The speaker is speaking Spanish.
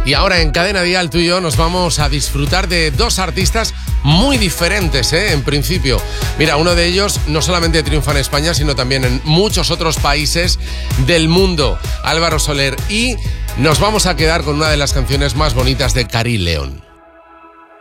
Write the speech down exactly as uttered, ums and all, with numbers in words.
Y ahora en Cadena Dial tú y yo nos vamos a disfrutar de dos artistas muy diferentes, ¿eh? En principio. Mira, uno de ellos no solamente triunfa en España, sino también en muchos otros países del mundo. Álvaro Soler. Y nos vamos a quedar con una de las canciones más bonitas de Karí León.